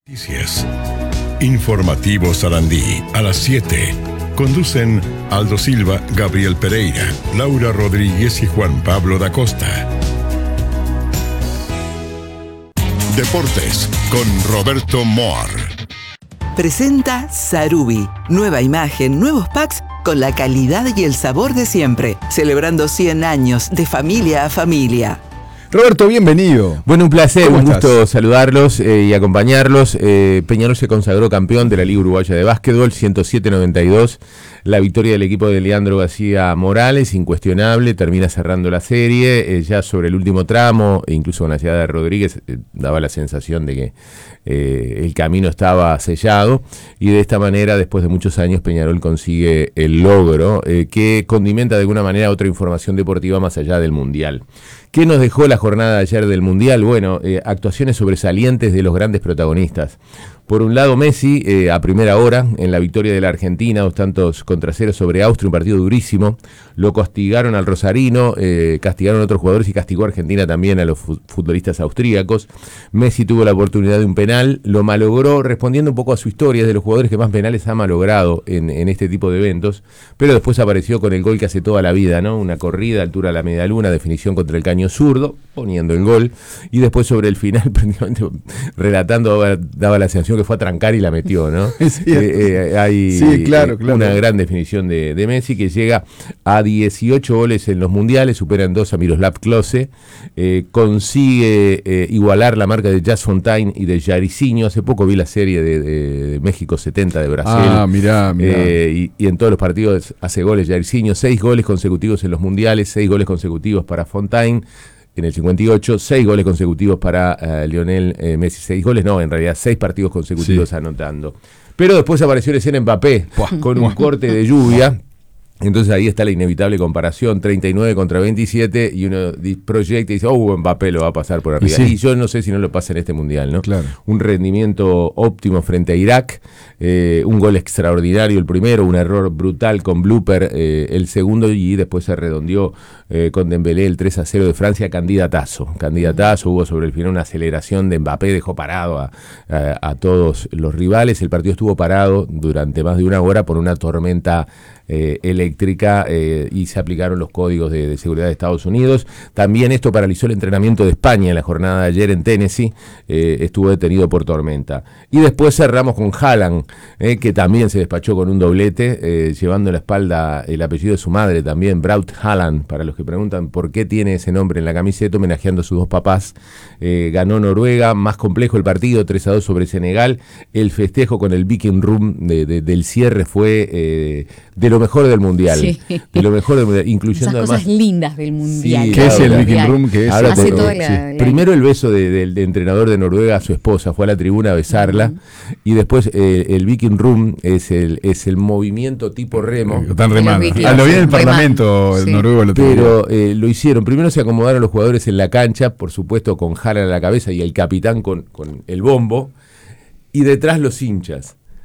Noticias. Informativo Sarandí a las 7. Conducen Aldo Silva, Gabriel Pereira, Laura Rodríguez y Juan Pablo da Costa. Deportes con Roberto Moar. Presenta Sarubi. Nueva imagen, nuevos packs con la calidad y el sabor de siempre. Celebrando 100 años de familia a familia. Roberto, bienvenido. Bueno, un placer, un estás? gusto saludarlos y acompañarlos. Peñarol se consagró campeón de la Liga Uruguaya de Básquetbol, 107-92. La victoria del equipo de Leandro García Morales, incuestionable, termina cerrando la serie. Ya sobre el último tramo, incluso con la llegada de Rodríguez, daba la sensación de que el camino estaba sellado. Y de esta manera, después de muchos años, Peñarol consigue el logro que condimenta de alguna manera otra información deportiva más allá del Mundial. ¿Qué nos dejó la jornada de ayer del Mundial? Bueno, actuaciones sobresalientes de los grandes protagonistas. Por un lado, Messi, a primera hora, en la victoria de la Argentina, 2-0 sobre Austria, un partido durísimo. Lo castigaron al rosarino, castigaron a otros jugadores y castigó a Argentina también a los futbolistas austríacos. Messi tuvo la oportunidad de un penal, lo malogró, respondiendo un poco a su historia, es de los jugadores que más penales ha malogrado en este tipo de eventos, pero después apareció con el gol que hace toda la vida, ¿no? Una corrida, altura a la media luna, definición contra el caño zurdo, poniendo el gol, y después sobre el final, prácticamente relatando, daba la sensación que fue a trancar y la metió, ¿no? Hay claro. Una gran definición de Messi, que llega a 18 goles en los mundiales, superan 2 a Miroslav Klose, consigue igualar la marca de Jazz Fontaine y de Jairzinho. Hace poco vi la serie de México 70 de Brasil. Mirá. Y en todos los partidos hace goles Jairzinho, 6 goles consecutivos en los mundiales, 6 goles consecutivos para Fontaine en el 58, 6 goles consecutivos para Lionel Messi. 6 goles, no, en realidad 6 partidos consecutivos anotando. Pero después apareció la escena Mbappé con un corte de lluvia. Entonces ahí está la inevitable comparación, 39 contra 27, y uno proyecta y dice, Mbappé lo va a pasar por arriba. Y yo no sé si no lo pasa en este Mundial, ¿no? Claro. Un rendimiento óptimo frente a Irak, un gol extraordinario el primero, un error brutal con blooper el segundo, y después se redondeó con Dembélé el 3-0 de Francia, candidatazo. Hubo sobre el final una aceleración de Mbappé, dejó parado a todos los rivales. El partido estuvo parado durante más de una hora por una tormenta eléctrica y se aplicaron los códigos de seguridad de Estados Unidos. También esto paralizó el entrenamiento de España en la jornada de ayer en Tennessee, estuvo detenido por tormenta. Y después cerramos con Haaland, que también se despachó con un doblete, llevando en la espalda el apellido de su madre también, Braut Haaland, para los que preguntan por qué tiene ese nombre en la camiseta, homenajeando a sus dos papás. Ganó Noruega, más complejo el partido, 3-2 sobre Senegal. El festejo con el Viking Room del cierre fue de lo mejor del Mundial. Sí. De lo mejor del Mundial, incluyendo esas además cosas lindas del Mundial. Sí, ¿qué es el Viking Room? ¿Qué es? Ahora primero el beso del entrenador de Noruega a su esposa, fue a la tribuna a besarla, y después el Viking Room es el movimiento tipo remo. Están remando. Lo vi en el Parlamento, el noruego lo tuvo. Pero lo hicieron. Primero se acomodaron los jugadores en la cancha, por supuesto con Haaland a la cabeza y el capitán con el bombo, y detrás los hinchas.